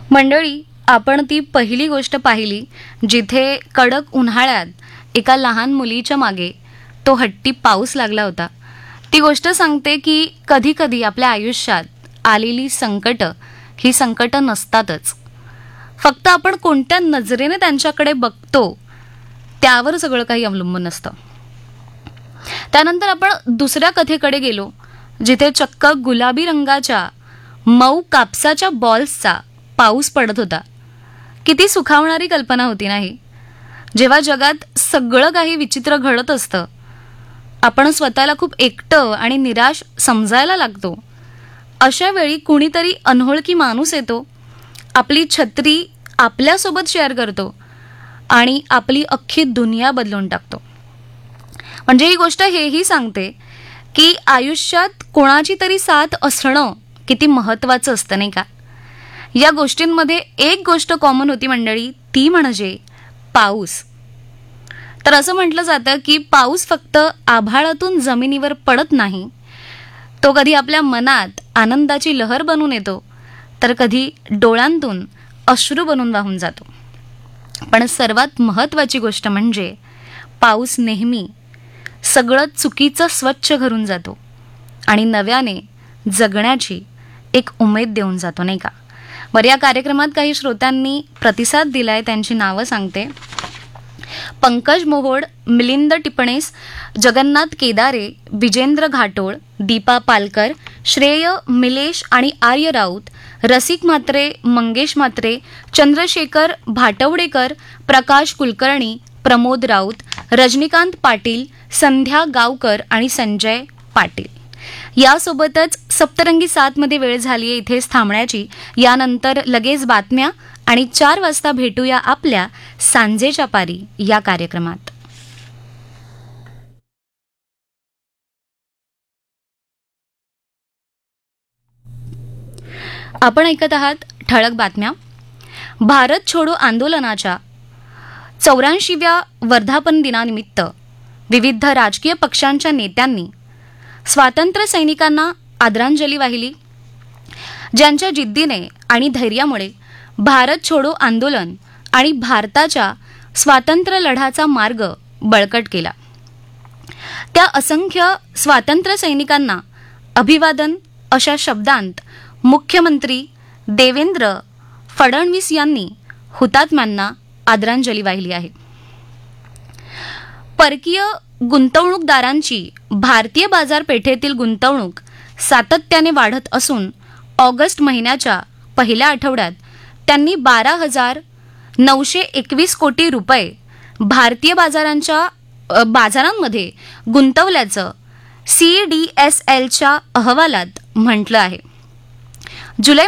मंडळी, आपण ती पहिली गोष्ट पाहिली जिथे कडक उन्हाळ्यात एका लहान मुलीच्या मागे तो हट्टी पाऊस लागला होता. ती गोष्ट सांगते की कधी कधी आपल्या आयुष्यात आलेली संकट ही संकट नसतातच, फक्त आपण कोणत्या नजरेने त्यांच्याकडे बघतो त्यावर सगळं काही अवलंबून असतं. त्यानंतर आपण दुसऱ्या कथेकडे गेलो जिथे चक्क गुलाबी रंगाच्या मऊ कापसाच्या बॉल्सचा पाऊस पडत होता. किती सुखावणारी कल्पना होती नाही. जेव्हा जगात सगळं काही विचित्र घडत असतं, आपण स्वतःला खूप एकटं आणि निराश समजायला लागतो. अशा वेळी कुणीतरी अनोळखी माणूस येतो, आपली छत्री आपल्यासोबत शेअर करतो आणि आपली अख्खी दुनिया बदलून टाकतो. म्हणजे ही गोष्ट हेही सांगते की आयुष्यात कोणाची तरी साथ असणं किती महत्त्वाचं असतं, नाही का? या गोष्टींमध्ये एक गोष्ट कॉमन होती मंडळी, ती म्हणजे पाऊस. तर असं म्हटलं जातं की पाऊस फक्त आभाळातून जमिनीवर पडत नाही, तो कधी आपल्या मनात आनंदाची लहर बनून येतो, तर कधी डोळ्यांतून अश्रू बनून वाहून जातो. पण सर्वात महत्त्वाची गोष्ट म्हणजे पाऊस नेहमी सगळं चुकीचं स्वच्छ करून जातो आणि नव्याने जगण्याची एक उमेद देऊन जातो, नाही का? बरं, या कार्यक्रमात काही श्रोत्यांनी प्रतिसाद दिलाय, त्यांची नावं सांगते. पंकज मोहोड, मिलिंद टिपणेस, जगन्नाथ केदारे, विजेंद्र घाटोळ, दीपा पालकर, श्रेय मिलेश आणि आर्य राऊत, रसिक म्हात्रे, मंगेश म्हात्रे, चंद्रशेखर भाटवडेकर, प्रकाश कुलकर्णी, प्रमोद राऊत, रजनीकांत पाटील, संध्या गावकर आणि संजय पाटील. यासोबतच सप्तरंगी 7 मध्ये वेळ झाली आहे इथेच थांबण्याची. यानंतर लगेच बातम्या आणि 4 वाजता भेटूया आपल्या सांजेच्या पारी या कार्यक्रमात. आपण ऐकत आहात ठळक बातम्या. भारत छोडो आंदोलनाच्या 84व्या वर्धापन दिनानिमित्त विविध राजकीय पक्षांच्या नेत्यांनी स्वातंत्र्य सैनिकांना आदरांजली वाहिली, ज्यांच्या जिद्दीने आणि धैर्यामुळे भारत छोडो आंदोलन आणि भारताच्या स्वातंत्र्य लढ्याचा मार्ग बळकट केला. त्या असंख्य स्वातंत्र्य सैनिकांना अभिवादन अशा शब्दांत मुख्यमंत्री देवेंद्र फडणवीस यांनी हुतात्म्यांना आदरांजली वाहिली आहे. परकीय गुंतवणूकदारांची भारतीय बाजारपेठेतील गुंतवणूक सातत्याने वाढत असून ऑगस्ट महिन्याच्या पहिल्या आठवड्यात त्यांनी 12,921 कोटी रुपये भारतीय बाजारांमध्ये गुंतवल्याचं CDSLच्या अहवालात म्हटलं आहे. जुलै